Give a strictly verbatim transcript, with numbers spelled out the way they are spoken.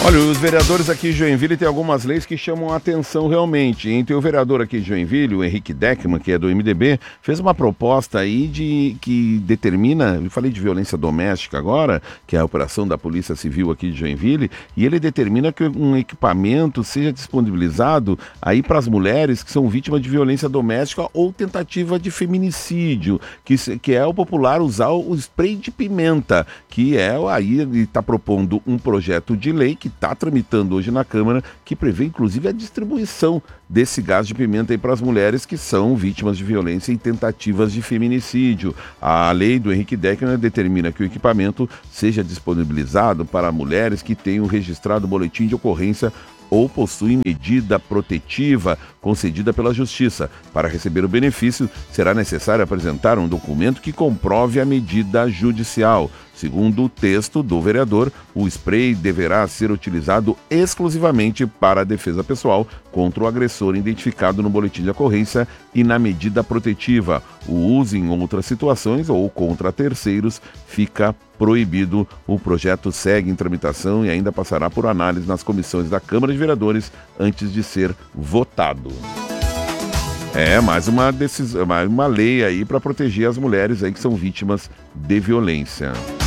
Olha, os vereadores aqui de Joinville têm algumas leis que chamam a atenção realmente. Entre o vereador aqui de Joinville, o Henrique Deckman, que é do M D B, fez uma proposta aí de que determina, eu falei de violência doméstica agora, que é a operação da Polícia Civil aqui de Joinville, e ele determina que um equipamento seja disponibilizado aí para as mulheres que são vítimas de violência doméstica ou tentativa de feminicídio, que, que é o popular usar o spray de pimenta, que é aí ele está propondo um projeto de lei que está tramitando hoje na Câmara, que prevê inclusive a distribuição desse gás de pimenta aí para as mulheres que são vítimas de violência e tentativas de feminicídio. A lei do Henrique Deckman determina que o equipamento seja disponibilizado para mulheres que tenham registrado boletim de ocorrência ou possuem medida protetiva concedida pela Justiça. Para receber o benefício, será necessário apresentar um documento que comprove a medida judicial. Segundo o texto do vereador, o spray deverá ser utilizado exclusivamente para a defesa pessoal contra o agressor identificado no boletim de ocorrência e na medida protetiva. O uso em outras situações ou contra terceiros fica proibido. O projeto segue em tramitação e ainda passará por análise nas comissões da Câmara de Vereadores antes de ser votado. É, mais uma decisão, mais uma lei aí para proteger as mulheres aí que são vítimas de violência.